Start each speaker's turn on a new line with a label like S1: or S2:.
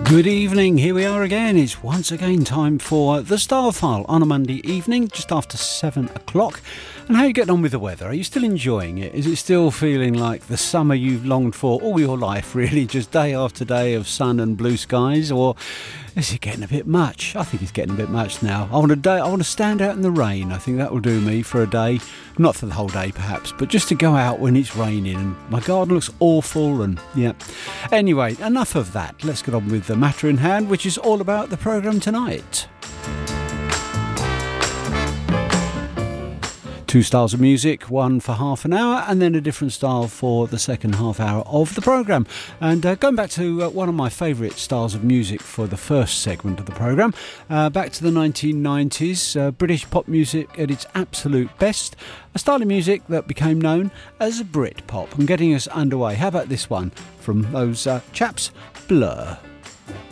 S1: Good evening, here we are again. It's once again time for the Style File on a Monday evening, just after 7 o'clock. And how are you getting on with the weather? Are you still enjoying it? Is it still feeling like the summer you've longed for all your life, really, just day after day of sun and blue skies? Or is it getting a bit much? I think it's getting a bit much now. I want to stand out in the rain. I think that will do me for a day. Not for the whole day, perhaps, but just to go out when it's raining. And my garden looks awful and, yeah. Anyway, enough of that. Let's get on with the matter in hand, which is all about the programme tonight. Two styles of music, one for half an hour and then a different style for the second half hour of the programme. And going back to one of my favourite styles of music for the first segment of the programme, back to the 1990s, British pop music at its absolute best, a style of music that became known as Britpop. And getting us underway, how about this one from those chaps, Blur?